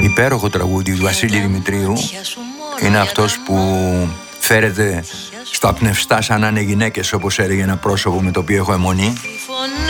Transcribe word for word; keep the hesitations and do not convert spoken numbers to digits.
υπέροχο τραγούδι του Βασίλη Δημητρίου. Είναι αυτός που φέρεται στα πνευστά σαν να είναι γυναίκες, όπως έλεγε ένα πρόσωπο με το οποίο έχω αιμονή.